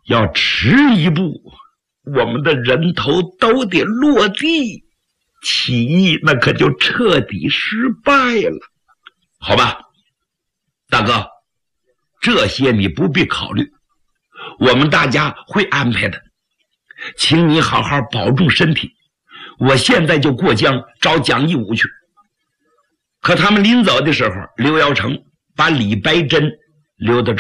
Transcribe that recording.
要迟一步，我们的人头都得落地，起义那可就彻底失败了。好吧，大哥，这些你不必考虑，我们大家会安排的，请你好好保重身体。我现在就过江找蒋义武去。可他们临走的时候，刘耀成把李白珍留到这儿。